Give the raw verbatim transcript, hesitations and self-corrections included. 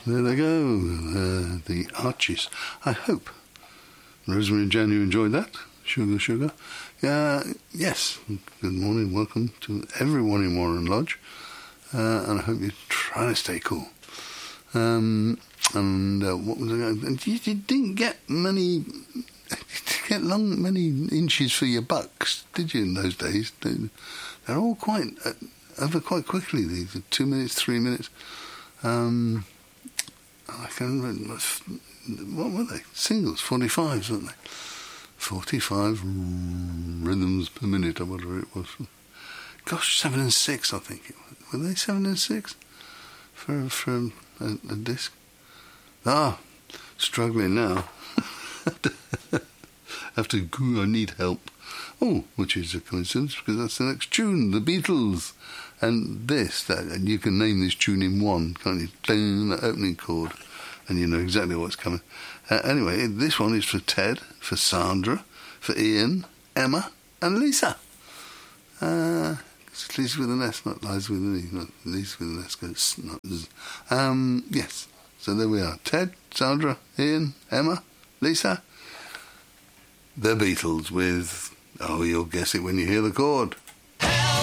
there they go, uh, the Archies. I hope Rosemary and Jan, you enjoyed that. Sugar, sugar. Uh, yes, good morning, welcome to everyone in Warren Lodge, uh, and I hope you're trying to stay cool. Um, and uh, what was it? You, you didn't get many, get long many inches for your bucks, did you? In those days, they, they're all quite uh, over quite quickly. These two minutes, three minutes. Um, I can remember, what were they? Singles, forty-fives, weren't they? forty-five rhythms per minute, or whatever it was. Gosh, seven and six, I think it was. Were they seven and six for for a, a disc? Ah, struggling now. Have to go. I need help. Oh, which is a coincidence because that's the next tune, the Beatles, and this. That and you can name this tune in one, can't you? Ding, the opening chord, and you know exactly what's coming. Uh, anyway, this one is for Ted, for Sandra, for Ian, Emma, and Lisa. Uh, it's Lisa with an S, not Liza with an E. Not Lisa with an S, because not Z. Um, yes, so there we are. Ted, Sandra, Ian, Emma, Lisa. The Beatles with, oh, you'll guess it when you hear the chord.